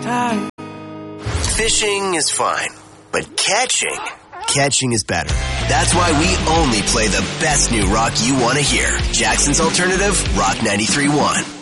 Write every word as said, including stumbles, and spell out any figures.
tight. Fishing is fine, but catching, catching is better. That's why we only play the best new rock you want to hear. Jackson's Alternative, Rock ninety-three point one.